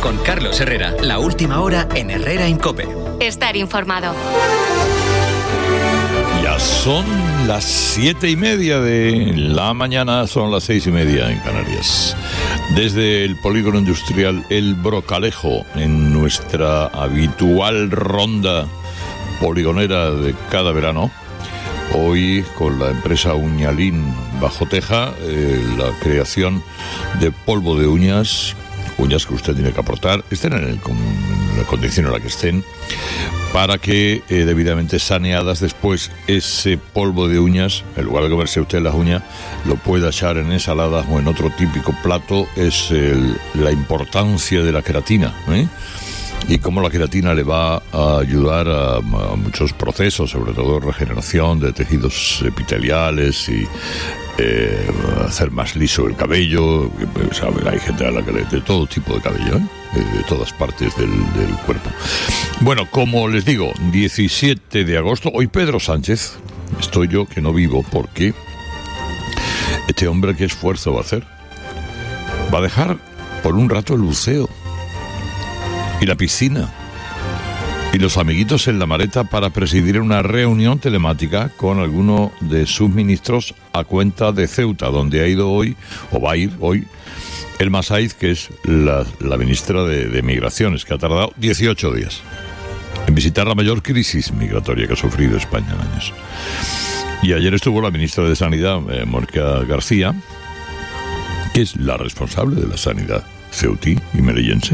con Carlos Herrera. La última hora en Herrera en COPE. Estar informado. Ya son las 7:30 de la mañana, son las 6:30 en Canarias. Desde el polígono industrial El Brocalejo, en nuestra habitual ronda poligonera de cada verano, hoy con la empresa Uñalín bajo teja, la creación de polvo de uñas que usted tiene que aportar, estén en la condición en la que estén, para que debidamente saneadas después ese polvo de uñas, en lugar de comerse usted las uñas, lo pueda echar en ensaladas o en otro típico plato. Es la importancia de la queratina, y cómo la queratina le va a ayudar a muchos procesos, sobre todo regeneración de tejidos epiteliales y hacer más liso el cabello. Hay gente a la que de todo tipo de cabello, de todas partes del cuerpo. Bueno, como les digo, 17 de agosto, hoy Pedro Sánchez, estoy yo que no vivo, porque este hombre, ¿qué esfuerzo va a hacer? Va a dejar por un rato el buceo y la piscina y los amiguitos en la maleta para presidir una reunión telemática con alguno de sus ministros a cuenta de Ceuta, donde ha ido hoy, o va a ir hoy, Elma Saiz, que es la ministra de Migraciones, que ha tardado 18 días en visitar la mayor crisis migratoria que ha sufrido España en años. Y ayer estuvo la ministra de Sanidad, Mónica García, que es la responsable de la sanidad ceutí y melillense,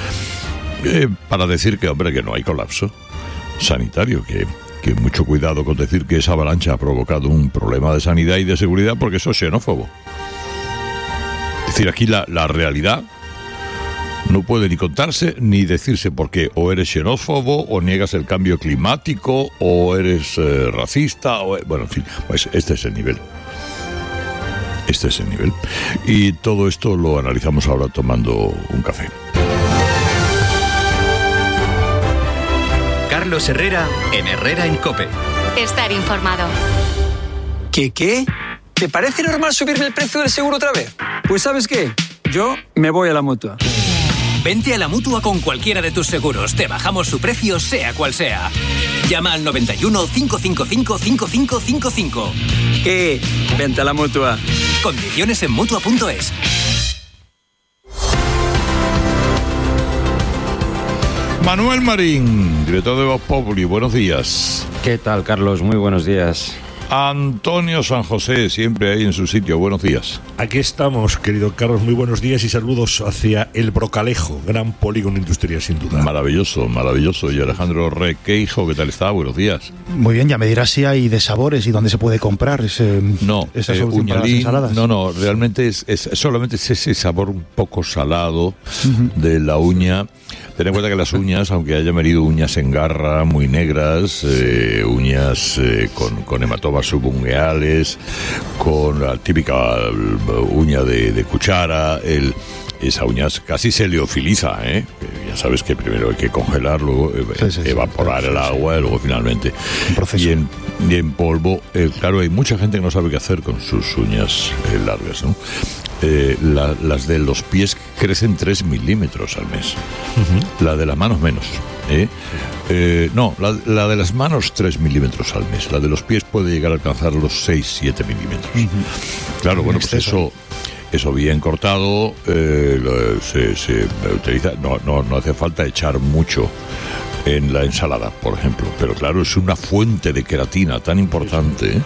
para decir que, hombre, que no hay colapso sanitario, que mucho cuidado con decir que esa avalancha ha provocado un problema de sanidad y de seguridad, porque eso es xenófobo. Es decir, aquí la realidad no puede ni contarse ni decirse, porque o eres xenófobo, o niegas el cambio climático, o eres racista, bueno, en fin, pues este es el nivel. Este es el nivel. Y todo esto lo analizamos ahora tomando un café. Carlos Herrera en Herrera en COPE. Estar informado. ¿Qué? ¿Te parece normal subirme el precio del seguro otra vez? Pues ¿sabes qué? Yo me voy a la Mutua. Vente a la Mutua con cualquiera de tus seguros. Te bajamos su precio, sea cual sea. Llama al 91 555 5555. ¿Qué? Vente a la Mutua. Condiciones en Mutua.es. Manuel Marín, director de Voz Populi, buenos días. ¿Qué tal, Carlos? Muy buenos días. Antonio San José, siempre ahí en su sitio, buenos días. Aquí estamos, querido Carlos, muy buenos días y saludos hacia El Brocalejo, gran polígono industrial sin duda. Maravilloso, maravilloso. Y Alejandro Requeijo, ¿qué tal está? Buenos días. Muy bien, ya me dirás si hay de sabores y dónde se puede comprar esa solución para las ensaladas. No, realmente solamente es ese sabor un poco salado de la uña. Ten en cuenta que las uñas, aunque hayan venido uñas en garra, muy negras, uñas con hematomas subungueales, con la típica uña de cuchara, esa uña casi se leofiliza, ya sabes que primero hay que congelar, luego evaporar el agua, y luego finalmente. Y en polvo, claro, hay mucha gente que no sabe qué hacer con sus uñas largas, ¿no? Las de los pies crecen 3 milímetros al mes. La de las manos menos. La de las manos 3 milímetros al mes. La de los pies puede llegar a alcanzar los 6-7 milímetros. Claro, bueno, pues eso bien cortado se utiliza. No hace falta echar mucho en la ensalada, por ejemplo. Pero claro, es una fuente de queratina tan importante.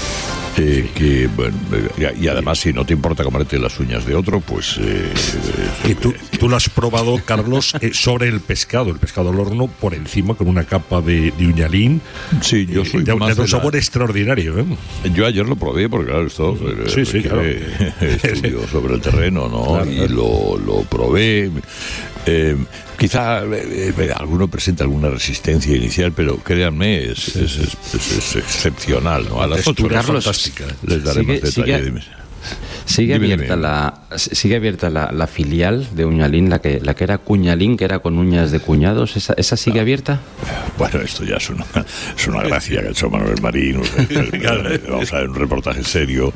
Y además, si no te importa comerte las uñas de otro, pues... Y tú lo has probado, Carlos, sobre el pescado al horno, por encima, con una capa de uñalín. Sí, yo soy de un sabor extraordinario, Yo ayer lo probé, porque claro, esto... claro. Estudio sobre el terreno, ¿no? Claro. Y lo probé. Quizá alguno presenta alguna resistencia inicial, pero créanme, es excepcional, ¿no? A las 8 les daré más detalle. Sigue abierta la filial de Uñalín, la que era Cuñalín, que era con uñas de cuñados. ¿Esa sigue abierta? Bueno, esto ya es una gracia que ha hecho Manuel Marín. Vamos a ver un reportaje serio.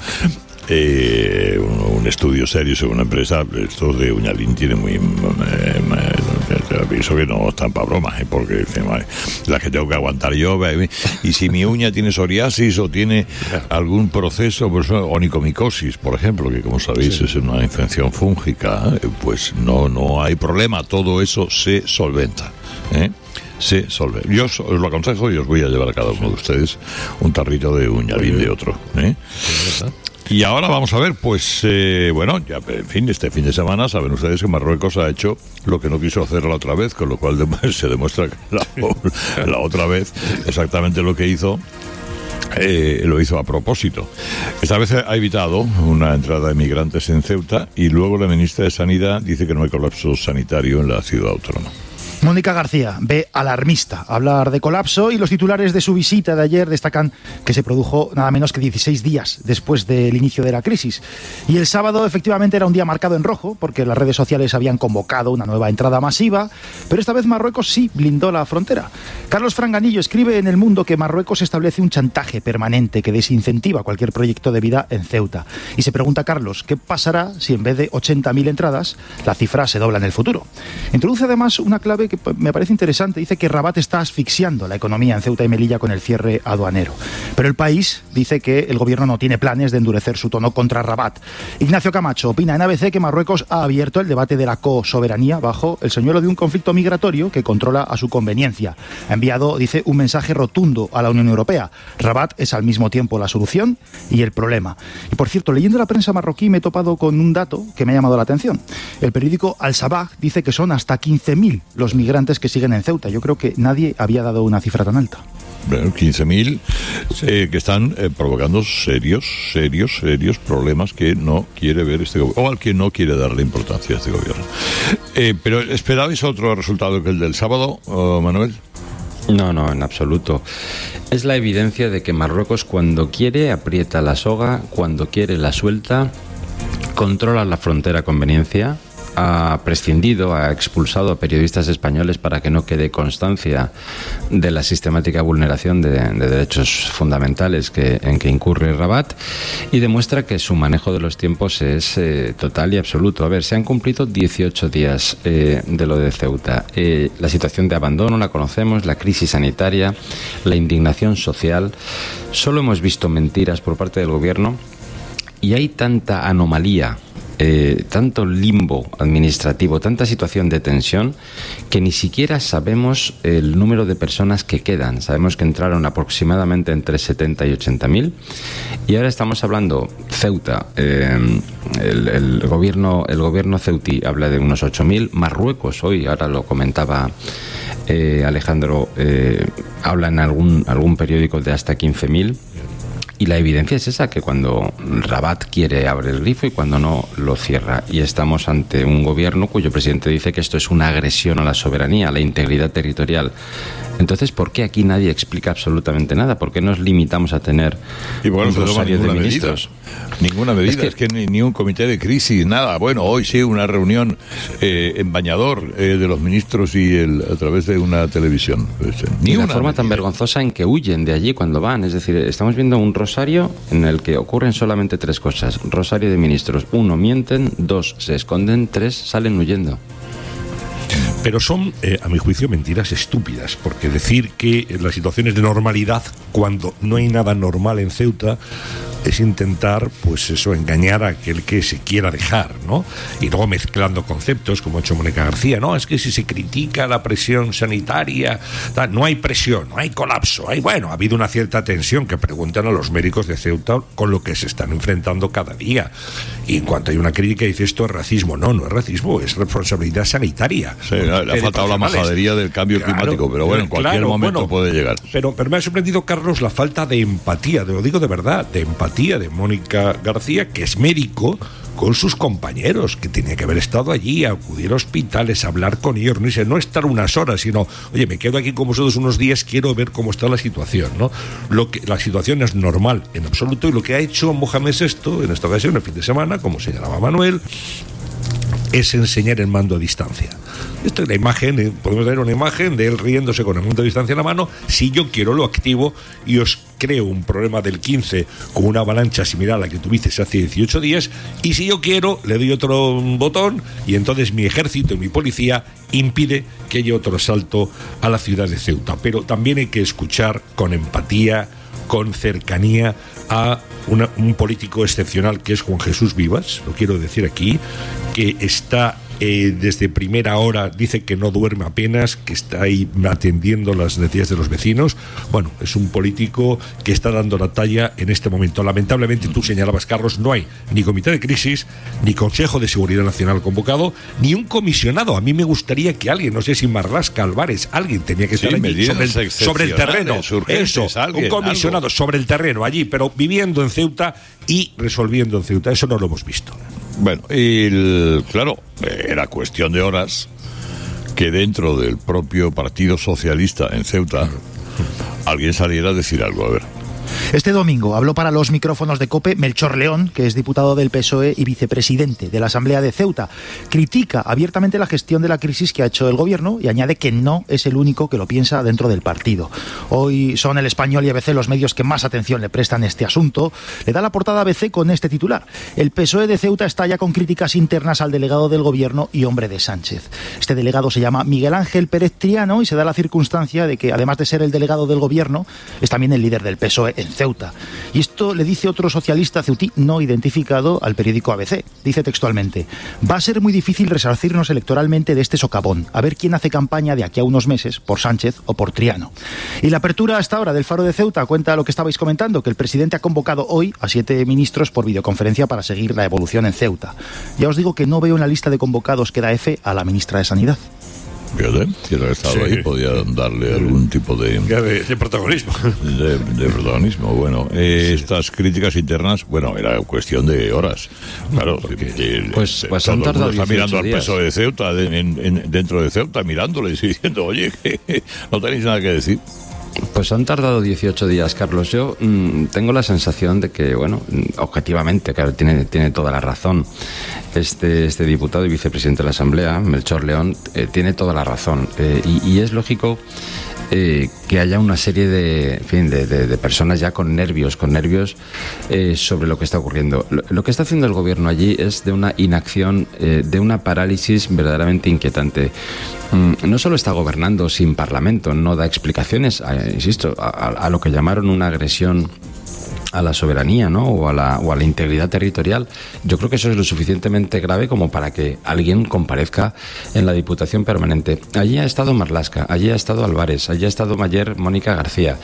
Un estudio serio sobre una empresa. Esto de Uñalín tiene pienso que no están para bromas, porque las que tengo que aguantar yo, y si mi uña tiene psoriasis o tiene algún proceso, pues, onicomicosis, por ejemplo, que como sabéis es una infección fúngica, pues no hay problema, todo eso se solventa, se solventa. Yo os lo aconsejo y os voy a llevar a cada uno de ustedes un tarrito de uñalín de otro. Y ahora vamos a ver, pues, ya, en fin, este fin de semana saben ustedes que Marruecos ha hecho lo que no quiso hacer la otra vez, con lo cual se demuestra que la otra vez exactamente lo que hizo. Lo hizo a propósito. Esta vez ha evitado una entrada de migrantes en Ceuta y luego la ministra de Sanidad dice que no hay colapso sanitario en la ciudad autónoma. Mónica García ve alarmista hablar de colapso y los titulares de su visita de ayer destacan que se produjo nada menos que 16 días después del inicio de la crisis. Y el sábado efectivamente era un día marcado en rojo porque las redes sociales habían convocado una nueva entrada masiva, pero esta vez Marruecos sí blindó la frontera. Carlos Franganillo escribe en El Mundo que Marruecos establece un chantaje permanente que desincentiva cualquier proyecto de vida en Ceuta. Y se pregunta Carlos, ¿qué pasará si en vez de 80.000 entradas la cifra se dobla en el futuro? Introduce además una clave que me parece interesante. Dice que Rabat está asfixiando la economía en Ceuta y Melilla con el cierre aduanero. Pero El País dice que el gobierno no tiene planes de endurecer su tono contra Rabat. Ignacio Camacho opina en ABC que Marruecos ha abierto el debate de la cosoberanía bajo el señuelo de un conflicto migratorio que controla a su conveniencia. Ha enviado, dice, un mensaje rotundo a la Unión Europea. Rabat es al mismo tiempo la solución y el problema. Y por cierto, leyendo la prensa marroquí me he topado con un dato que me ha llamado la atención. El periódico Al Sabah dice que son hasta 15.000 los migrantes que siguen en Ceuta. Yo creo que nadie había dado una cifra tan alta. 15.000 que están provocando serios problemas que no quiere ver este gobierno, o al que no quiere darle importancia a este gobierno. Pero ¿esperabais otro resultado que el del sábado, Manuel? No, en absoluto. Es la evidencia de que Marruecos cuando quiere aprieta la soga, cuando quiere la suelta, controla la frontera a conveniencia, ha prescindido, ha expulsado a periodistas españoles para que no quede constancia de la sistemática vulneración de derechos fundamentales en que incurre Rabat, y demuestra que su manejo de los tiempos es total y absoluto. A ver, se han cumplido 18 días de lo de Ceuta. La situación de abandono la conocemos, la crisis sanitaria, la indignación social. Solo hemos visto mentiras por parte del gobierno y hay tanta anomalía, tanto limbo administrativo, tanta situación de tensión, que ni siquiera sabemos el número de personas que quedan. Sabemos que entraron aproximadamente entre 70 y 80.000 y ahora estamos hablando Ceuta, el gobierno ceutí habla de unos 8.000. Marruecos hoy, ahora lo comentaba Alejandro, habla en algún periódico de hasta 15.000. Y la evidencia es esa, que cuando Rabat quiere abre el grifo y cuando no lo cierra. Y estamos ante un gobierno cuyo presidente dice que esto es una agresión a la soberanía, a la integridad territorial. Entonces, ¿por qué aquí nadie explica absolutamente nada? ¿Por qué nos limitamos a tener un rosario de ministros? Ninguna medida, es que ni un comité de crisis, nada. Bueno, hoy sí una reunión en Bañador de los ministros y a través de una televisión. Ni una forma tan vergonzosa en que huyen de allí cuando van. Es decir, estamos viendo un rosario en el que ocurren solamente 3 cosas. Rosario de ministros. 1, mienten. 2, se esconden. 3, salen huyendo. Pero son, a mi juicio, mentiras estúpidas, porque decir que las situaciones de normalidad, cuando no hay nada normal en Ceuta, es intentar, pues eso, engañar a aquel que se quiera dejar, ¿no? Y luego mezclando conceptos, como ha hecho Mónica García, no, es que si se critica la presión sanitaria, no hay presión, no hay colapso, ha habido una cierta tensión, que preguntan a los médicos de Ceuta con lo que se están enfrentando cada día. Y en cuanto hay una crítica, dice esto es racismo. No es racismo, es responsabilidad sanitaria. Sí, le ha faltado la majadería del cambio climático, pero bueno, en cualquier momento puede llegar. Pero me ha sorprendido, Carlos, la falta de empatía, te lo digo de verdad, de empatía de Mónica García, que es médico, con sus compañeros, que tenía que haber estado allí, acudir a hospitales, hablar con ellos, no estar unas horas, sino, oye, me quedo aquí con vosotros unos días, quiero ver cómo está la situación, ¿no? La situación es normal en absoluto, y lo que ha hecho Mohamed VI en esta ocasión, el fin de semana, como señalaba Manuel, es enseñar el mando a distancia. Esta es la imagen, podemos ver una imagen de él riéndose con el mando a distancia en la mano. Si yo quiero lo activo y os creo un problema del 15 con una avalancha similar a la que tuviste hace 18 días, y si yo quiero, le doy otro botón y entonces mi ejército y mi policía impide que haya otro asalto a la ciudad de Ceuta. Pero también hay que escuchar con empatía, con cercanía a un político excepcional que es Juan Jesús Vivas, lo quiero decir aquí, que está desde primera hora, dice que no duerme apenas, que está ahí atendiendo las necesidades de los vecinos. Bueno, es un político que está dando la talla en este momento. Lamentablemente, tú señalabas, Carlos, no hay ni comité de crisis, ni Consejo de Seguridad Nacional convocado, ni un comisionado. A mí me gustaría que alguien, no sé si Marlaska, Álvarez, alguien tenía que estar allí sobre el terreno. Eso, un comisionado sobre el terreno allí, pero viviendo en Ceuta y resolviendo en Ceuta. Eso no lo hemos visto. Bueno, claro, era cuestión de horas que dentro del propio Partido Socialista en Ceuta alguien saliera a decir algo. A ver. Este domingo habló para los micrófonos de COPE Melchor León, que es diputado del PSOE y vicepresidente de la Asamblea de Ceuta. Critica abiertamente la gestión de la crisis que ha hecho el gobierno y añade que no es el único que lo piensa dentro del partido. Hoy son El Español y ABC los medios que más atención le prestan a este asunto. Le da la portada a ABC con este titular: el PSOE de Ceuta estalla con críticas internas al delegado del gobierno y hombre de Sánchez. Este delegado se llama Miguel Ángel Pérez Triano y se da la circunstancia de que, además de ser el delegado del gobierno, es también el líder del PSOE en Ceuta. Y esto le dice otro socialista ceutí no identificado al periódico ABC. Dice textualmente: va a ser muy difícil resarcirnos electoralmente de este socavón, a ver quién hace campaña de aquí a unos meses por Sánchez o por Triano. Y la apertura hasta ahora del Faro de Ceuta cuenta lo que estabais comentando, que el presidente ha convocado hoy a 7 ministros por videoconferencia para seguir la evolución en Ceuta. Ya os digo que no veo en la lista de convocados que da EFE a la ministra de Sanidad. Fíjate, si hubiera estado ahí, podía darle algún tipo de protagonismo. De protagonismo. Bueno, estas críticas internas, bueno, era cuestión de horas. Claro, pues han tardado 18 está mirando días. al PSOE de Ceuta, dentro de Ceuta, mirándole y diciendo, oye, que no tenéis nada que decir. Pues han tardado 18 días, Carlos. Yo tengo la sensación de que, bueno, objetivamente, claro, tiene toda la razón. Este diputado y vicepresidente de la Asamblea, Melchor León, tiene toda la razón. Y es lógico que haya una serie de personas ya con nervios sobre lo que está ocurriendo. Lo que está haciendo el gobierno allí es de una inacción, de una parálisis verdaderamente inquietante. No solo está gobernando sin parlamento, no da explicaciones, insisto, a lo que llamaron una agresión a la soberanía, ¿no? o a la integridad territorial. Yo creo que eso es lo suficientemente grave como para que alguien comparezca en la Diputación Permanente. Allí ha estado Marlaska, allí ha estado Álvarez, allí ha estado ayer Mónica García.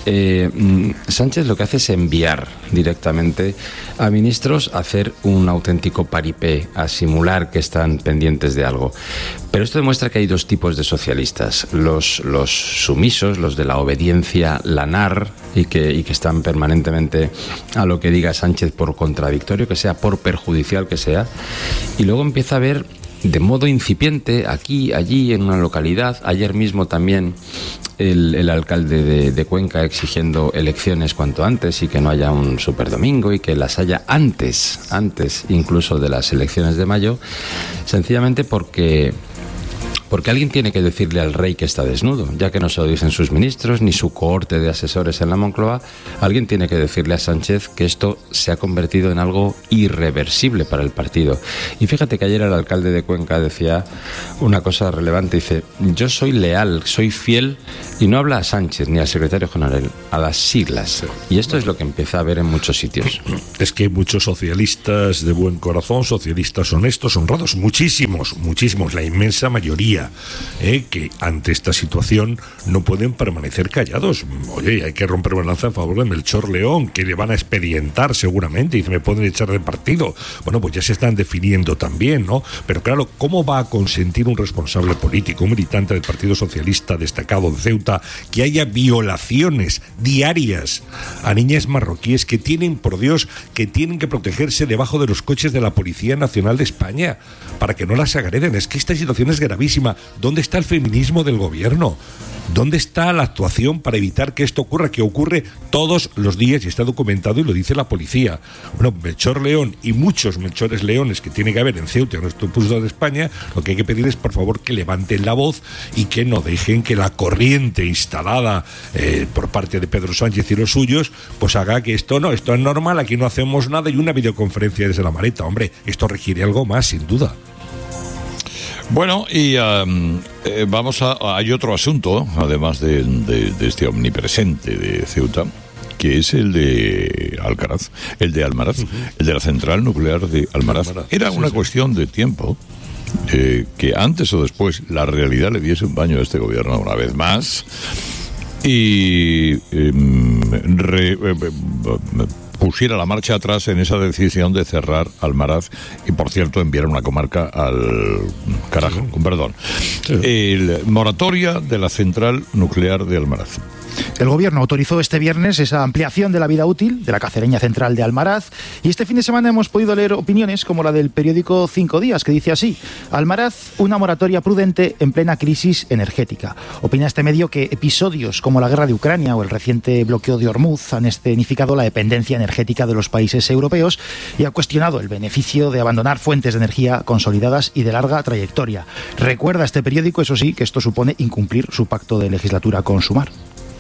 Sánchez lo que hace es enviar directamente a ministros a hacer un auténtico paripé, a simular que están pendientes de algo. Pero esto demuestra que hay dos tipos de socialistas: los sumisos, los de la obediencia lanar y que están permanentemente a lo que diga Sánchez, por contradictorio que sea, por perjudicial que sea, y luego empieza a ver de modo incipiente aquí, allí, en una localidad. Ayer mismo también el alcalde de Cuenca exigiendo elecciones cuanto antes y que no haya un superdomingo y que las haya antes incluso de las elecciones de mayo, sencillamente porque alguien tiene que decirle al rey que está desnudo, ya que no se lo dicen sus ministros ni su cohorte de asesores en la Moncloa. Alguien tiene que decirle a Sánchez que esto se ha convertido en algo irreversible para el partido. Y fíjate que ayer el alcalde de Cuenca decía una cosa relevante, dice: yo soy leal, soy fiel, y no habla a Sánchez ni al secretario general, a las siglas. Y esto es lo que empieza a ver en muchos sitios. Es que hay muchos socialistas de buen corazón, socialistas honestos, honrados, muchísimos, la inmensa mayoría, que ante esta situación no pueden permanecer callados. Oye, hay que romper una lanza a favor de Melchor León, que le van a expedientar seguramente, y dice: me pueden echar del partido. Bueno, pues ya se están definiendo también, ¿no? Pero claro, ¿cómo va a consentir un responsable político, un militante del Partido Socialista destacado de Ceuta, que haya violaciones diarias a niñas marroquíes que tienen, por Dios, que tienen que protegerse debajo de los coches de la Policía Nacional de España para que no las agreden? Es que esta situación es gravísima. misma. ¿Dónde está el feminismo del gobierno? ¿Dónde está la actuación para evitar que esto ocurra? Que ocurre todos los días y está documentado y lo dice la policía. Bueno, Melchor León y muchos Melchores Leones que tiene que haber en Ceuta, en nuestro punto de España, lo que hay que pedir es, por favor, que levanten la voz y que no dejen que la corriente instalada por parte de Pedro Sánchez y los suyos, pues haga que esto es normal, aquí no hacemos nada y una videoconferencia desde la maleta. Hombre, esto requiere algo más, sin duda. Bueno, y hay otro asunto, además de este omnipresente de Ceuta, que es el de Alcaraz, el de Almaraz, el de la central nuclear de Almaraz. Era una cuestión de tiempo que antes o después la realidad le diese un baño a este gobierno una vez más y pusiera la marcha atrás en esa decisión de cerrar Almaraz y, por cierto, enviar una comarca al carajo, con perdón. El moratoria de la central nuclear de Almaraz. El gobierno autorizó este viernes esa ampliación de la vida útil de la cacereña central de Almaraz y este fin de semana hemos podido leer opiniones como la del periódico 5 Días, que dice así: Almaraz, una moratoria prudente en plena crisis energética. Opina este medio que episodios como la guerra de Ucrania o el reciente bloqueo de Hormuz han escenificado la dependencia energética de los países europeos y ha cuestionado el beneficio de abandonar fuentes de energía consolidadas y de larga trayectoria. Recuerda este periódico, eso sí, que esto supone incumplir su pacto de legislatura con Sumar.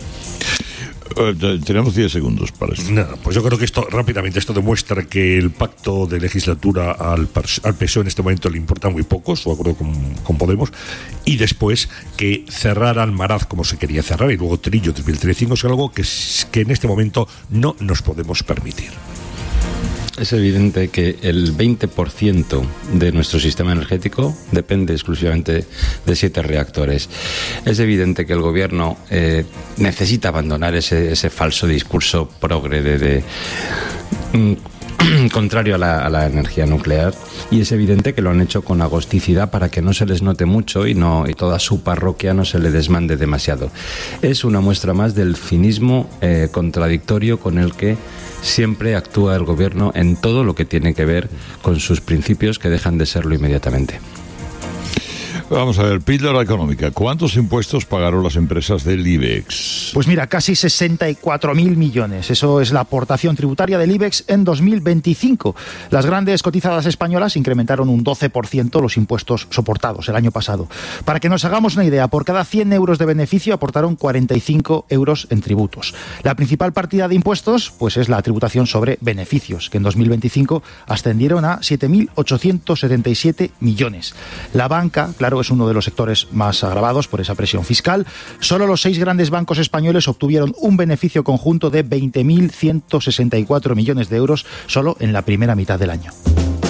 Tenemos 10 segundos para esto. Pues yo creo que esto demuestra que el pacto de legislatura al PSOE en este momento le importa muy poco, su acuerdo con Podemos, y después que cerrar Almaraz como se quería cerrar y luego Trillo 2035 es algo que en este momento no nos podemos permitir. Es evidente que el 20% de nuestro sistema energético depende exclusivamente de 7 reactores. Es evidente que el gobierno necesita abandonar ese falso discurso progre contrario a la energía nuclear, y es evidente que lo han hecho con agosticidad para que no se les note mucho y toda su parroquia no se le desmande demasiado. Es una muestra más del cinismo contradictorio con el que siempre actúa el gobierno en todo lo que tiene que ver con sus principios, que dejan de serlo inmediatamente. Vamos a ver, píldora económica. ¿Cuántos impuestos pagaron las empresas del IBEX? Pues mira, casi 64.000 millones. Eso es la aportación tributaria del IBEX en 2025. Las grandes cotizadas españolas incrementaron un 12% los impuestos soportados el año pasado. Para que nos hagamos una idea, por cada 100 euros de beneficio aportaron 45 euros en tributos. La principal partida de impuestos pues es la tributación sobre beneficios, que en 2025 ascendieron a 7.877 millones. La banca, claro, es uno de los sectores más agravados por esa presión fiscal. Solo los 6 grandes bancos españoles obtuvieron un beneficio conjunto de 20.164 millones de euros solo en la primera mitad del año.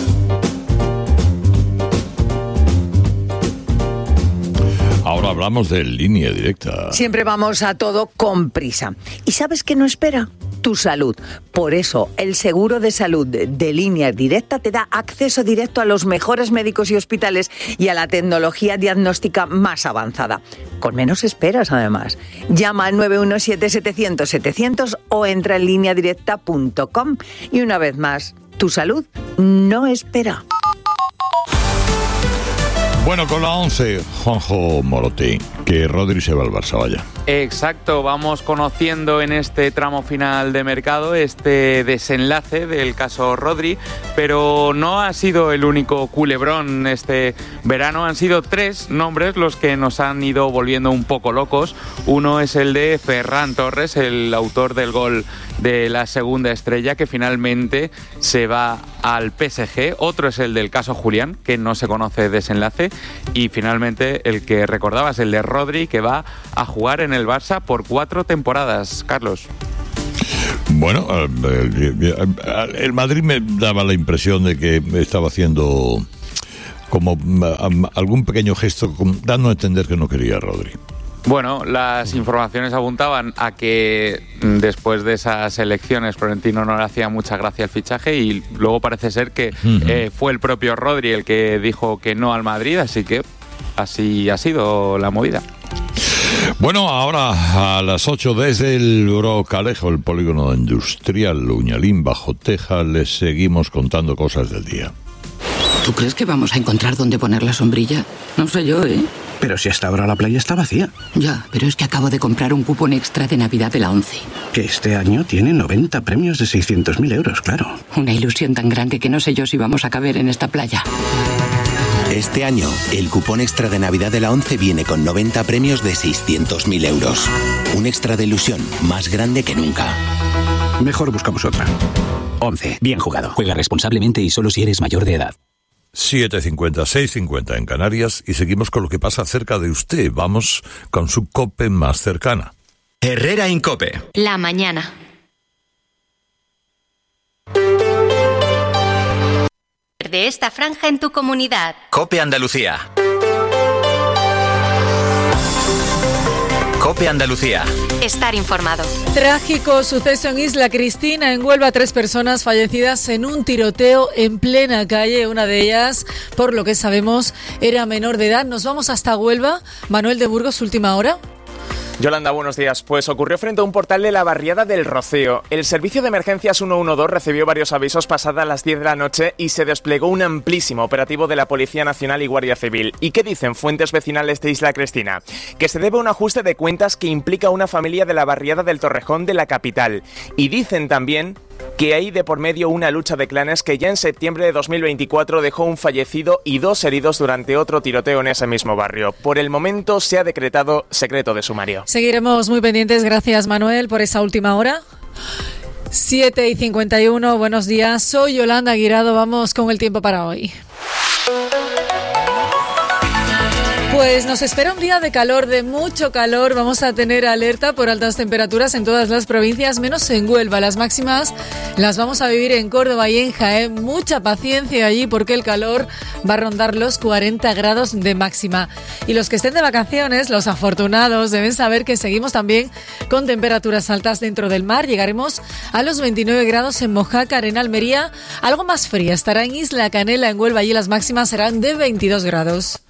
Ahora hablamos de Línea Directa. Siempre vamos a todo con prisa. ¿Y sabes qué no espera? Tu salud. Por eso, el seguro de salud de Línea Directa te da acceso directo a los mejores médicos y hospitales y a la tecnología diagnóstica más avanzada. Con menos esperas, además. Llama al 917-700-700 o entra en lineadirecta.com. Y una vez más, tu salud no espera. Bueno, con la 11, Juanjo Morote, que Rodri se va al Barça, vaya. Exacto, vamos conociendo en este tramo final de mercado este desenlace del caso Rodri, pero no ha sido el único culebrón este verano, han sido 3 nombres los que nos han ido volviendo un poco locos. Uno es el de Ferran Torres, el autor del gol de la segunda estrella, que finalmente se va al PSG. Otro es el del caso Julián, que no se conoce desenlace. Y finalmente el que recordabas, el de Rodri, que va a jugar en el Barça por 4 temporadas. Carlos. Bueno, el Madrid me daba la impresión de que estaba haciendo como algún pequeño gesto, dando a entender que no quería a Rodri. Bueno, las informaciones apuntaban a que después de esas elecciones Florentino no le hacía mucha gracia el fichaje y luego parece ser que fue el propio Rodri el que dijo que no al Madrid, así que así ha sido la movida. Bueno, ahora a las 8 desde el Brocalejo, el polígono industrial Uñalín, bajo Teja, les seguimos contando cosas del día. ¿Tú crees que vamos a encontrar dónde poner la sombrilla? No sé yo, ¿eh? Pero si hasta ahora la playa está vacía. Ya, pero es que acabo de comprar un cupón extra de Navidad de la ONCE. Que este año tiene 90 premios de 600.000 euros, claro. Una ilusión tan grande que no sé yo si vamos a caber en esta playa. Este año, el cupón extra de Navidad de la ONCE viene con 90 premios de 600.000 euros. Un extra de ilusión más grande que nunca. Mejor buscamos otra. ONCE, bien jugado. Juega responsablemente y solo si eres mayor de edad. 7:50, 6:50 en Canarias y seguimos con lo que pasa cerca de usted. Vamos con su COPE más cercana. Herrera Incope. La mañana. De esta franja en tu comunidad. COPE Andalucía. COPE Andalucía. Estar informado. Trágico suceso en Isla Cristina. En Huelva, 3 personas fallecidas en un tiroteo en plena calle. Una de ellas, por lo que sabemos, era menor de edad. Nos vamos hasta Huelva. Manuel de Burgos, última hora. Yolanda, buenos días. Pues ocurrió frente a un portal de la barriada del Rocío. El servicio de emergencias 112 recibió varios avisos pasadas las 10 de la noche y se desplegó un amplísimo operativo de la Policía Nacional y Guardia Civil. ¿Y qué dicen fuentes vecinales de Isla Cristina? Que se debe a un ajuste de cuentas que implica a una familia de la barriada del Torrejón de la capital. Y dicen también que hay de por medio una lucha de clanes que ya en septiembre de 2024 dejó un fallecido y 2 heridos durante otro tiroteo en ese mismo barrio. Por el momento se ha decretado secreto de sumario. Seguiremos muy pendientes. Gracias, Manuel, por esa última hora. 7:51, buenos días. Soy Yolanda Guirado. Vamos con el tiempo para hoy. Pues nos espera un día de calor, de mucho calor. Vamos a tener alerta por altas temperaturas en todas las provincias, menos en Huelva. Las máximas las vamos a vivir en Córdoba y en Jaén. Mucha paciencia allí porque el calor va a rondar los 40 grados de máxima. Y los que estén de vacaciones, los afortunados, deben saber que seguimos también con temperaturas altas dentro del mar. Llegaremos a los 29 grados en Mojácar, en Almería. Algo más fría estará en Isla Canela, en Huelva. Allí las máximas serán de 22 grados.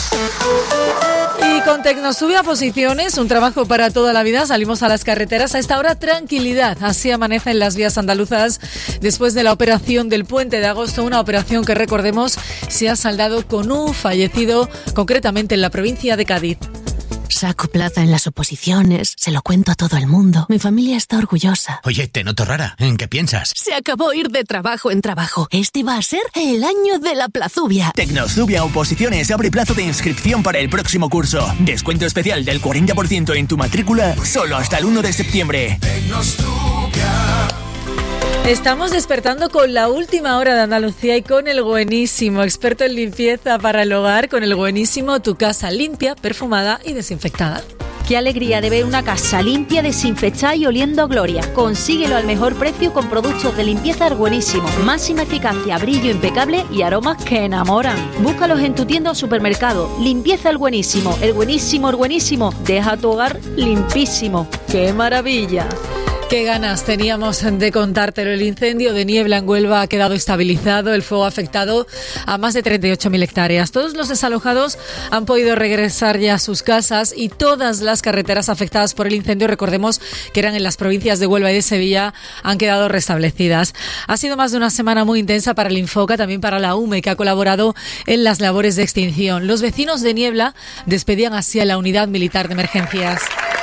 Y con Tecnosube a posiciones, un trabajo para toda la vida. Salimos a las carreteras a esta hora, tranquilidad. Así amanecen las vías andaluzas después de la operación del Puente de Agosto, una operación que, recordemos, se ha saldado con un fallecido, concretamente en la provincia de Cádiz. Saco plaza en las oposiciones, se lo cuento a todo el mundo. Mi familia está orgullosa. Oye, te noto rara. ¿En qué piensas? Se acabó ir de trabajo en trabajo. Este va a ser el año de la plazubia. Tecnosube a Oposiciones abre plazo de inscripción para el próximo curso. Descuento especial del 40% en tu matrícula, solo hasta el 1 de septiembre. Estamos despertando con la última hora de Andalucía y con el buenísimo experto en limpieza para el hogar, con el buenísimo Tu Casa Limpia, perfumada y desinfectada. Qué alegría de ver una casa limpia, desinfectada y oliendo a gloria. Consíguelo al mejor precio con productos de limpieza El Buenísimo. Máxima eficacia, brillo impecable y aromas que enamoran. Búscalos en tu tienda o supermercado. Limpieza El Buenísimo. El Buenísimo, el Buenísimo. Deja tu hogar limpísimo. ¡Qué maravilla! Qué ganas teníamos de contártelo. El incendio de niebla en Huelva ha quedado estabilizado. El fuego ha afectado a más de 38.000 hectáreas. Todos los desalojados han podido regresar ya a sus casas y todas las carreteras afectadas por el incendio, recordemos que eran en las provincias de Huelva y de Sevilla, han quedado restablecidas. Ha sido más de una semana muy intensa para el Infoca, también para la UME, que ha colaborado en las labores de extinción. Los vecinos de Niebla despedían así a la unidad militar de emergencias.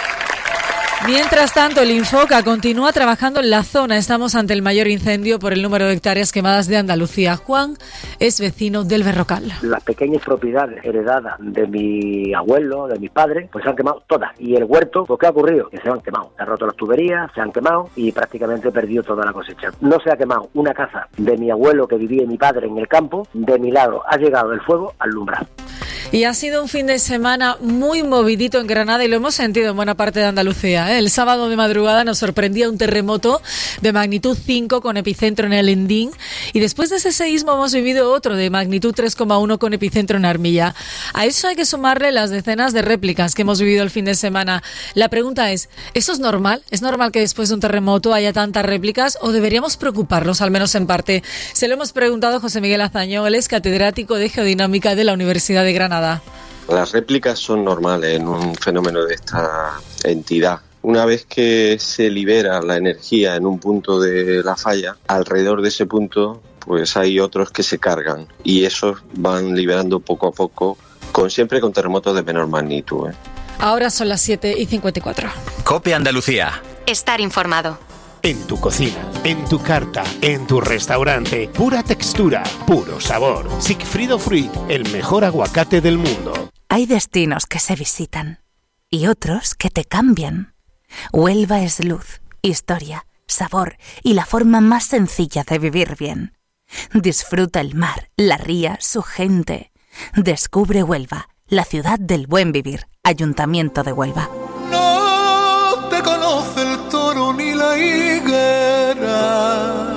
Mientras tanto, el Infoca continúa trabajando en la zona. Estamos ante el mayor incendio por el número de hectáreas quemadas de Andalucía. Juan es vecino del Berrocal. Las pequeñas propiedades heredadas de mi abuelo, de mis padres, pues se han quemado todas. Y el huerto, pues ¿qué ha ocurrido? Que se han quemado. Se han roto las tuberías, se han quemado y prácticamente he perdido toda la cosecha. No se ha quemado una casa de mi abuelo que vivía mi padre en el campo. De milagro ha llegado el fuego al umbral. Y ha sido un fin de semana muy movidito en Granada y lo hemos sentido en buena parte de Andalucía. El sábado de madrugada nos sorprendía un terremoto de magnitud 5 con epicentro en el Endín y después de ese seísmo hemos vivido otro de magnitud 3,1 con epicentro en Armilla. A eso hay que sumarle las decenas de réplicas que hemos vivido el fin de semana. La pregunta es, ¿eso es normal? ¿Es normal que después de un terremoto haya tantas réplicas o deberíamos preocuparnos, al menos en parte? Se lo hemos preguntado a José Miguel Azañón, él es catedrático de Geodinámica de la Universidad de Granada. Las réplicas son normales en un fenómeno de esta entidad. Una vez que se libera la energía en un punto de la falla, alrededor de ese punto pues hay otros que se cargan y esos van liberando poco a poco, siempre con terremotos de menor magnitud. Ahora son las 7:54. COPE Andalucía. Estar informado. En tu cocina, en tu carta, en tu restaurante, pura textura, puro sabor. Sigfrido Fruit, el mejor aguacate del mundo. Hay destinos que se visitan y otros que te cambian. Huelva es luz, historia, sabor y la forma más sencilla de vivir bien. Disfruta el mar, la ría, su gente. Descubre Huelva, la ciudad del buen vivir. Ayuntamiento de Huelva. No te conoce el toro ni la higuera,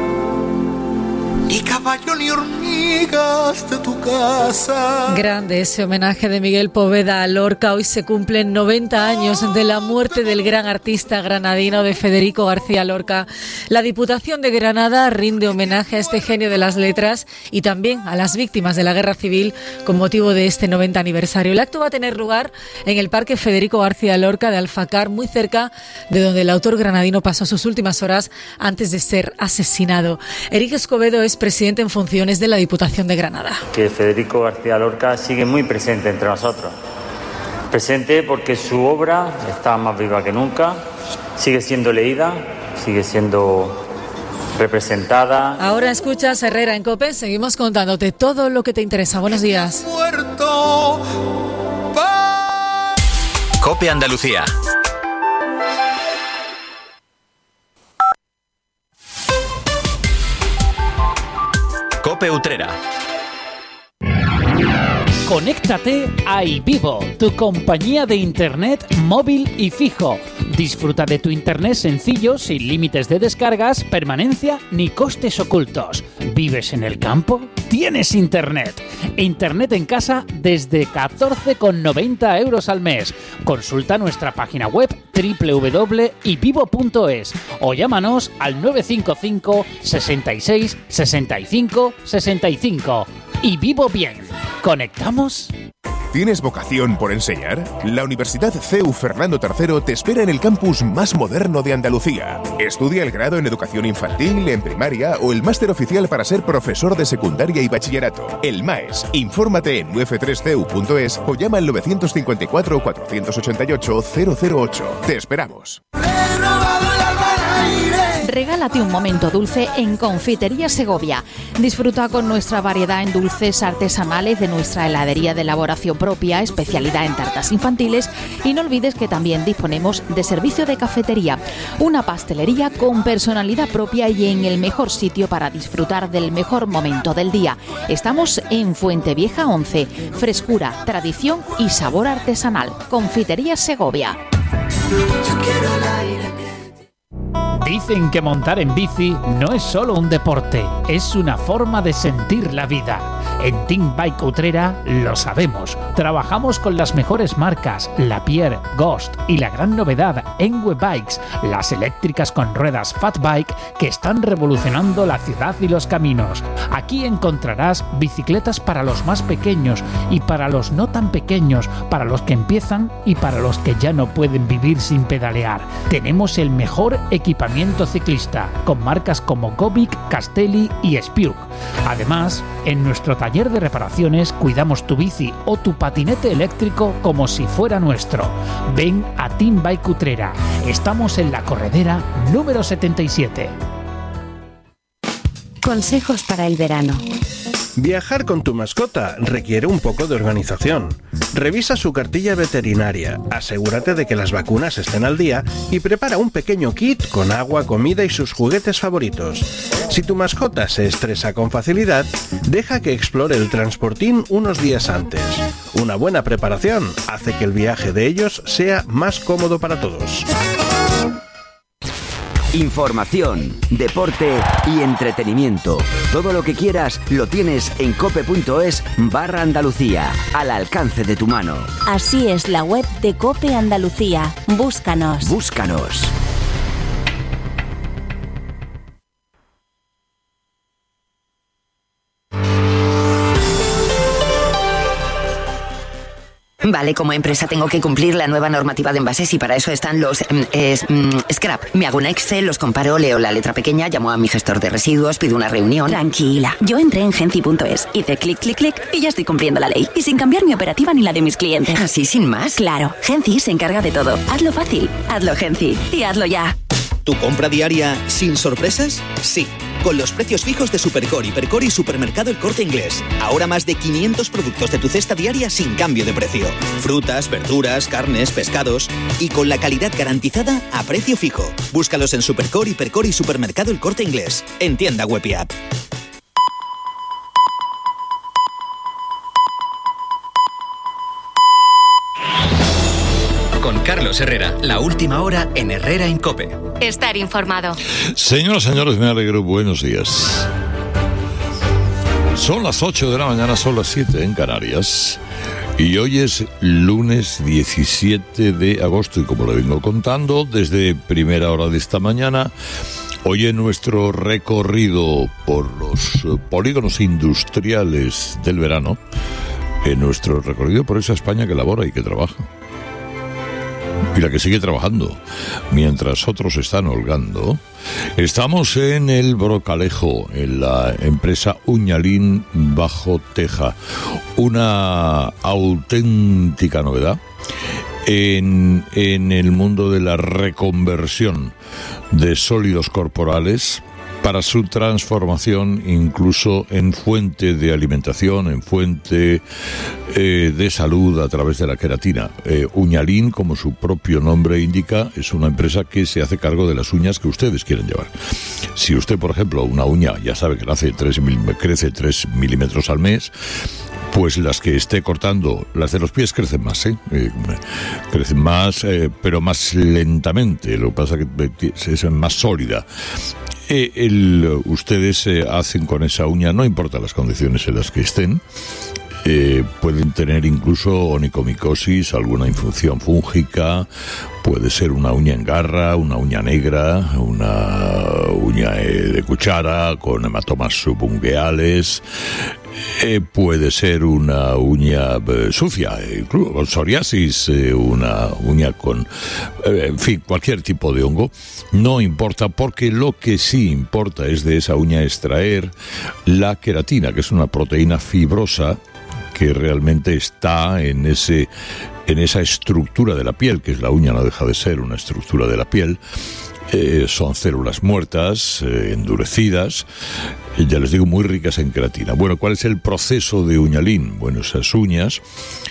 ni caballo ni hormigas de tu casa. Grande ese homenaje de Miguel Poveda a Lorca. Hoy se cumplen 90 años de la muerte del gran artista granadino de Federico García Lorca. La Diputación de Granada rinde homenaje a este genio de las letras y también a las víctimas de la Guerra Civil con motivo de este 90 aniversario. El acto va a tener lugar en el Parque Federico García Lorca de Alfacar, muy cerca de donde el autor granadino pasó sus últimas horas antes de ser asesinado. Eric Escobedo es presidente en funciones de la Diputación de Granada. Que Federico García Lorca sigue muy presente entre nosotros. Presente porque su obra está más viva que nunca, sigue siendo leída, sigue siendo representada. Ahora escuchas Herrera en COPE, seguimos contándote todo lo que te interesa. Buenos días. COPE Andalucía. COPE Utrera. Conéctate a iVivo, tu compañía de internet móvil y fijo. Disfruta de tu internet sencillo, sin límites de descargas, permanencia ni costes ocultos. ¿Vives en el campo? ¡Tienes internet! Internet en casa desde 14,90 € al mes. Consulta nuestra página web www.ivivo.es o llámanos al 955 66 65 65. Y vivo bien. ¿Conectamos? ¿Tienes vocación por enseñar? La Universidad CEU Fernando III te espera en el campus más moderno de Andalucía. Estudia el grado en educación infantil, en primaria o el máster oficial para ser profesor de secundaria y bachillerato. El MAES. Infórmate en uf3ceu.es o llama al 954 488 008. Te esperamos. Regálate un momento dulce en Confitería Segovia. Disfruta con nuestra variedad en dulces artesanales de nuestra heladería de elaboración propia, especialidad en tartas infantiles, y no olvides que también disponemos de servicio de cafetería, una pastelería con personalidad propia y en el mejor sitio para disfrutar del mejor momento del día. Estamos en Fuentevieja 11, frescura, tradición y sabor artesanal. Confitería Segovia. Dicen que montar en bici no es solo un deporte, es una forma de sentir la vida. En Team Bike Utrera lo sabemos. Trabajamos con las mejores marcas, Lapierre, Ghost y la gran novedad, Enwe Bikes, las eléctricas con ruedas Fat Bike que están revolucionando la ciudad y los caminos. Aquí encontrarás bicicletas para los más pequeños y para los no tan pequeños, para los que empiezan y para los que ya no pueden vivir sin pedalear. Tenemos el mejor equipamiento ciclista, con marcas como Gobic, Castelli y Spiuk. Además, en nuestro taller de reparaciones cuidamos tu bici o tu patinete eléctrico como si fuera nuestro. Ven a Team Bike Utrera. Estamos en la corredera número 77. Consejos para el verano. Viajar con tu mascota requiere un poco de organización. Revisa su cartilla veterinaria, asegúrate de que las vacunas estén al día y prepara un pequeño kit con agua, comida y sus juguetes favoritos. Si tu mascota se estresa con facilidad, deja que explore el transportín unos días antes. Una buena preparación hace que el viaje de ellos sea más cómodo para todos. Información, deporte y entretenimiento. Todo lo que quieras lo tienes en cope.es/Andalucía, al alcance de tu mano. Así es la web de COPE Andalucía. Búscanos. Búscanos. Vale, como empresa tengo que cumplir la nueva normativa de envases y para eso están los scrap. Me hago un Excel, los comparo, leo la letra pequeña, llamo a mi gestor de residuos, pido una reunión. Tranquila, yo entré en Genci.es, hice clic, clic, clic y ya estoy cumpliendo la ley. Y sin cambiar mi operativa ni la de mis clientes. ¿Así sin más? Claro, Genci se encarga de todo. Hazlo fácil, hazlo Genci y hazlo ya. ¿Tu compra diaria sin sorpresas? Sí. Con los precios fijos de Supercore, Hipercore y Supermercado El Corte Inglés. Ahora más de 500 productos de tu cesta diaria sin cambio de precio. Frutas, verduras, carnes, pescados. Y con la calidad garantizada a precio fijo. Búscalos en Supercore, Hipercore y Supermercado El Corte Inglés. En tienda web y app. Con Carlos Herrera, la última hora en Herrera en COPE. Estar informado. Señoras, señores, me alegro. Buenos días. Son las 8 de la mañana, son las 7 en Canarias. Y hoy es lunes 17 de agosto. Y como le vengo contando desde primera hora de esta mañana, hoy en nuestro recorrido por los polígonos industriales del verano, en nuestro recorrido por esa España que labora y que trabaja, y la que sigue trabajando, mientras otros están holgando, estamos en el Brocalejo, en la empresa Uñalín Bajo Teja. Una auténtica novedad en el mundo de la reconversión de sólidos corporales para su transformación incluso en fuente de alimentación, en fuente de salud a través de la queratina. Uñalín, como su propio nombre indica, es una empresa que se hace cargo de las uñas que ustedes quieren llevar. Si usted, por ejemplo, una uña, ya sabe que crece 3 milímetros al mes, pues las que esté cortando, las de los pies crecen más, crecen más, pero más lentamente. Lo que pasa es que es más sólida. Ustedes hacen con esa uña, no importa las condiciones en las que estén, pueden tener incluso onicomicosis, alguna infección fúngica, puede ser una uña en garra, una uña negra, una uña de cuchara con hematomas subungueales. Puede ser una uña sucia, incluso con psoriasis, una uña con, en fin, cualquier tipo de hongo. No importa, porque lo que sí importa es de esa uña extraer la queratina, que es una proteína fibrosa que realmente está en esa estructura de la piel, que es la uña, no deja de ser una estructura de la piel. Son células muertas, endurecidas, ya les digo, muy ricas en queratina. Bueno, ¿cuál es el proceso de Uñalín? Bueno, esas uñas,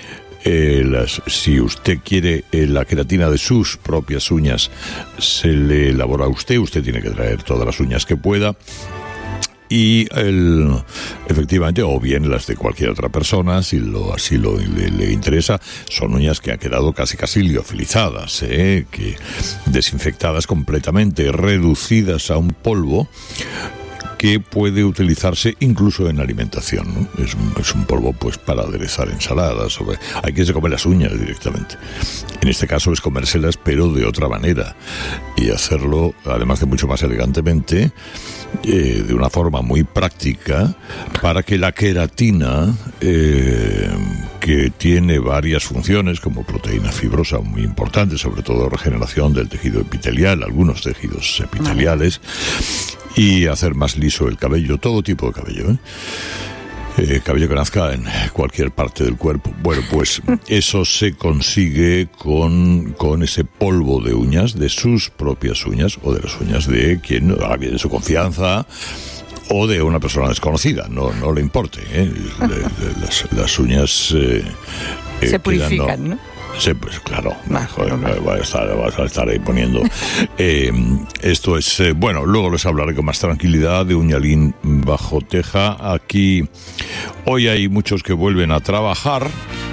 si usted quiere la queratina de sus propias uñas, se le elabora a usted tiene que traer todas las uñas que pueda. Y efectivamente, o bien las de cualquier otra persona, si así le interesa, son uñas que han quedado casi liofilizadas, que desinfectadas completamente, reducidas a un polvo que puede utilizarse incluso en alimentación, ¿no? Es un polvo pues para aderezar ensaladas. Hay quien se come las uñas directamente. En este caso es comérselas, pero de otra manera, y hacerlo además de mucho más elegantemente, de una forma muy práctica, para que la queratina, que tiene varias funciones como proteína fibrosa muy importante, sobre todo regeneración del tejido epitelial, algunos tejidos epiteliales, y hacer más liso el cabello, todo tipo de cabello, cabello que nazca en cualquier parte del cuerpo. Bueno, pues eso se consigue con ese polvo de uñas, de sus propias uñas, o de las uñas de quien, de su confianza, o de una persona desconocida, no le importe, las uñas se purifican, ¿no? Sí, pues claro, vas a estar ahí poniendo. Esto es, bueno, luego les hablaré con más tranquilidad de Uñalín Bajo Teja. Aquí hoy hay muchos que vuelven a trabajar,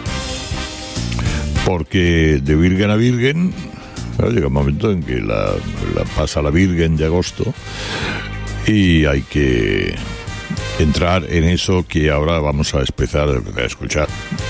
porque de Virgen a Virgen, llega un momento en que la pasa la Virgen de agosto, y hay que entrar en eso que ahora vamos a empezar a escuchar.